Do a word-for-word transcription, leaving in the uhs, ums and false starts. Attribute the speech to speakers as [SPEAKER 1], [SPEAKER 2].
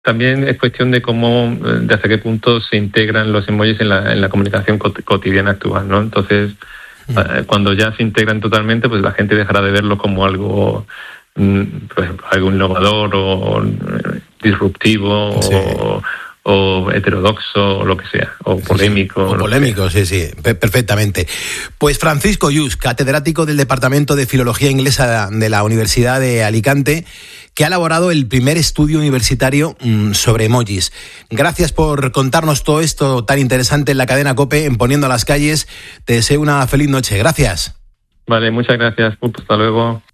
[SPEAKER 1] También es cuestión de cómo, de hasta qué punto se integran los emojis en la, en la comunicación cot- cotidiana actual, ¿no? Entonces, mm. eh, cuando ya se integran totalmente, pues la gente dejará de verlo como algo, mm, por ejemplo, algo innovador o eh, disruptivo sí. o, o heterodoxo o lo que sea, o polémico.
[SPEAKER 2] Sí, sí. O polémico, sí, sí, perfectamente. Pues Francisco Lluch, catedrático del Departamento de Filología Inglesa de la Universidad de Alicante, que ha elaborado el primer estudio universitario mmm, sobre emojis. Gracias por contarnos todo esto tan interesante en la cadena COPE, en Poniendo a las Calles. Te deseo una feliz noche. Gracias.
[SPEAKER 1] Vale, muchas gracias. Hasta luego.